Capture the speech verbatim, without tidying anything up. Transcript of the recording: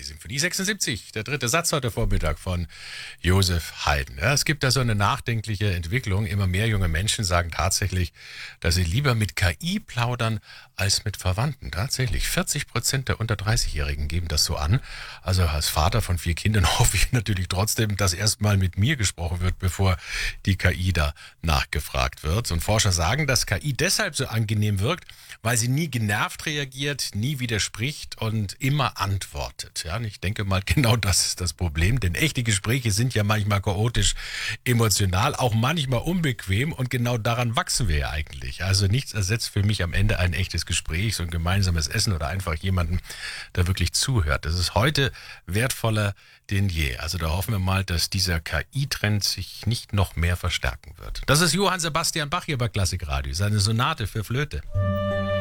die Symphonie sechsundsiebzig, der dritte Satz heute Vormittag von Joseph Haydn. Ja, es gibt da so eine nachdenkliche Entwicklung. Immer mehr junge Menschen sagen tatsächlich, dass sie lieber mit K I plaudern als mit Verwandten. Tatsächlich, vierzig Prozent der unter dreißig-Jährigen geben das so an. Also als Vater von vier Kindern hoffe ich natürlich trotzdem, dass erstmal mit mir gesprochen wird, bevor die K I da nachgefragt wird. Und Forscher sagen, dass K I deshalb so angenehm wirkt, weil sie nie genervt reagiert, nie widerspricht und immer antwortet. Ja, und ich denke mal, genau das ist das Problem, denn echte Gespräche sind ja manchmal chaotisch, emotional, auch manchmal unbequem und genau daran wachsen wir ja eigentlich. Also nichts ersetzt für mich am Ende ein echtes Gespräch, so ein gemeinsames Essen oder einfach jemanden, der wirklich zuhört. Das ist heute wertvoller denn je. Also da hoffen wir mal, dass dieser K I-Trend sich nicht noch mehr verstärken wird. Das ist Johann Sebastian Bach hier bei Klassikradio, seine Sonate für Flöte.